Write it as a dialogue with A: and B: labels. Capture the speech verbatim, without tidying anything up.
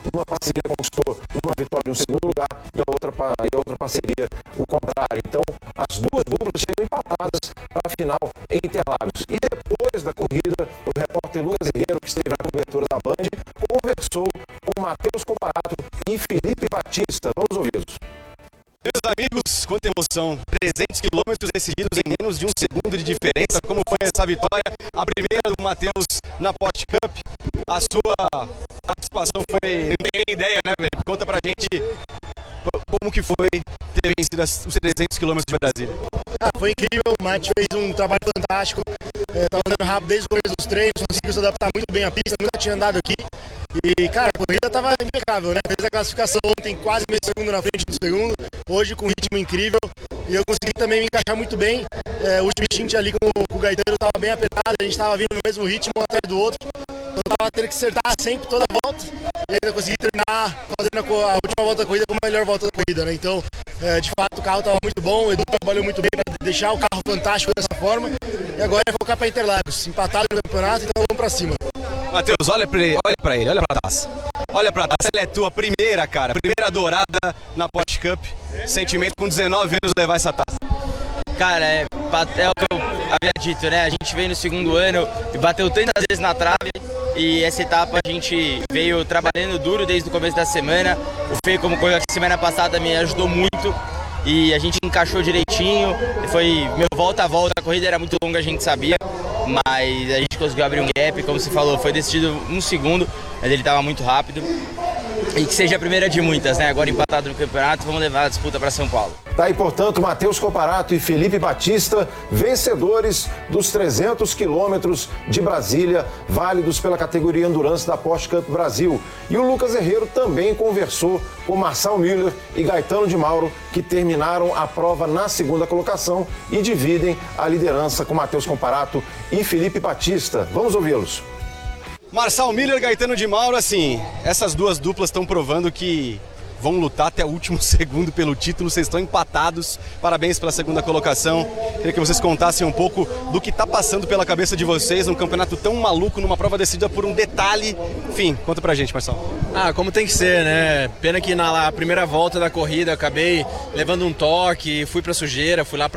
A: uma parceria conquistou uma vitória em um segundo lugar e a outra, e a outra parceria o contrário. Então, as duas duplas chegam empatadas para a final em Interlagos. E depois da corrida, o repórter Lucas Herrero, que esteve na cobertura da Band, conversou com Matheus Comparato e Felipe Batista. Vamos ouvi-los.
B: Meus amigos, quanta emoção! trezentos quilômetros decididos em menos de um segundo de diferença. Como foi essa vitória? A primeira do Matheus na Porsche Cup. A sua participação foi... Não tem ideia, né, velho? Conta pra gente como que foi ter vencido os trezentos quilômetros de Brasília.
C: Ah, foi incrível, o Mate fez um trabalho fantástico. Estava andando rápido desde o começo dos treinos, conseguiu se adaptar muito bem à pista, nunca tinha andado aqui. E, cara, a corrida estava impecável, né? Fez a classificação ontem quase meio segundo na frente do segundo, hoje com um ritmo incrível. E eu consegui também me encaixar muito bem. É, o último stint ali com, com o Gaetano estava bem apertado, a gente estava vindo no mesmo ritmo um atrás do outro. Então eu estava tendo que acertar sempre toda a volta. E ainda consegui terminar fazendo a, a última volta da corrida como a melhor volta da corrida, né? Então, é, de fato, o carro estava muito bom, o Edu trabalhou muito bem para deixar o carro fantástico dessa forma. E agora é focar para Interlagos, empatado no campeonato, então vamos para cima.
B: Matheus, olha para ele, olha para ele, olha para a taça. Olha para a taça, ela é tua primeira, cara, primeira dourada na Porsche Cup. Sentimento com dezenove anos levar essa taça.
D: Cara, é, é o que eu havia dito, né? A gente veio no segundo ano e bateu tantas vezes na trave. E essa etapa a gente veio trabalhando duro desde o começo da semana. O Fê, como coisa que semana passada, me ajudou muito. E a gente encaixou direitinho. Foi meu volta a volta, a corrida era muito longa, a gente sabia. Mas a gente conseguiu abrir um gap, como você falou, foi decidido um segundo, mas ele estava muito rápido. E que seja a primeira de muitas, né? Agora empatado no campeonato, vamos levar a disputa para São Paulo.
A: Tá aí, portanto, Matheus Comparato e Felipe Batista, vencedores dos trezentos quilômetros de Brasília, válidos pela categoria Endurance da Porsche Cup Brasil. E o Lucas Herrero também conversou com Marçal Miller e Gaetano de Mauro, que terminaram a prova na segunda colocação e dividem a liderança com Matheus Comparato e Felipe Batista. Vamos ouvi-los.
B: Marçal Miller e Gaetano de Mauro, assim, essas duas duplas estão provando que vão lutar até o último segundo pelo título, vocês estão empatados, parabéns pela segunda colocação. Queria que vocês contassem um pouco do que está passando pela cabeça de vocês num campeonato tão maluco, numa prova decidida por um detalhe. Enfim, conta pra gente, Marçal.
E: Ah, como tem que ser, né? Pena que na primeira volta da corrida eu acabei levando um toque, fui pra sujeira, fui lá pra